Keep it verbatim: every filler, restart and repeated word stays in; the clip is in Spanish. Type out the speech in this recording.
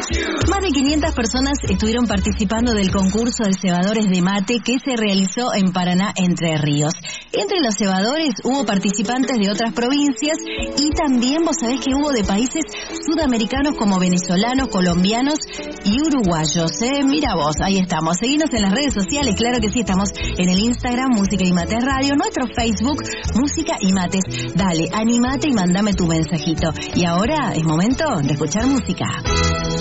Más de quinientas personas estuvieron participando del concurso de cebadores de mate que se realizó en Paraná, Entre Ríos. Entre los cebadores hubo participantes de otras provincias y también vos sabés que hubo de países sudamericanos como venezolanos, colombianos y uruguayos. ¿eh? Mira vos, ahí estamos. Seguinos en las redes sociales, claro que sí, estamos en el Instagram Música y Mates Radio, nuestro Facebook Música y Mates. Dale, animate y mandame tu mensajito. Y ahora es momento de escuchar música.